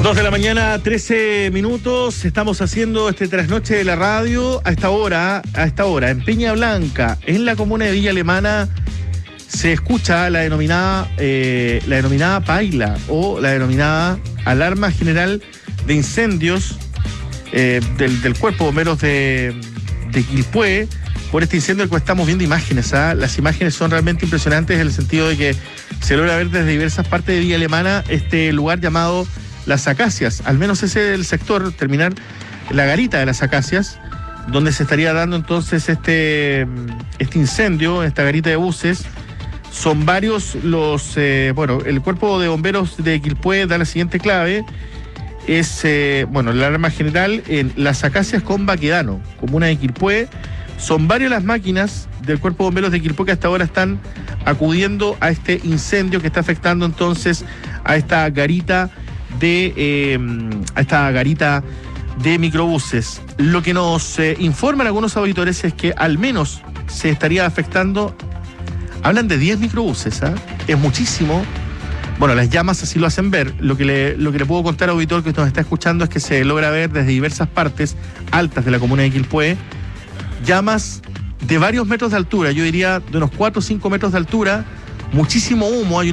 2 de la mañana, 13 minutos. Estamos haciendo este trasnoche de la radio a esta hora, en Peña Blanca, en la comuna de Villa Alemana, se escucha la denominada paila o la denominada alarma general de incendios del Cuerpo de Bomberos de Quilpué por este incendio del cual estamos viendo imágenes. Las imágenes son realmente impresionantes en el sentido de que se logra ver desde diversas partes de Villa Alemana este lugar llamado Las Acacias, al menos ese es el sector, terminar la garita de Las Acacias, donde se estaría dando entonces este incendio, esta garita de buses. Son varios el Cuerpo de Bomberos de Quilpué da la siguiente clave, es, la alarma general en Las Acacias con Baquedano, comuna de Quilpué. Son varias las máquinas del Cuerpo de Bomberos de Quilpué que hasta ahora están acudiendo a este incendio que está afectando entonces a esta garita de microbuses. Lo que nos informan algunos auditores es que al menos se estaría afectando, hablan de 10 microbuses, es muchísimo. Bueno, las llamas así lo hacen ver. Lo que le puedo contar, auditor, que nos está escuchando, es que se logra ver desde diversas partes altas de la comuna de Quilpué llamas de varios metros de altura, yo diría de unos 4 o 5 metros de altura, muchísimo humo. Hay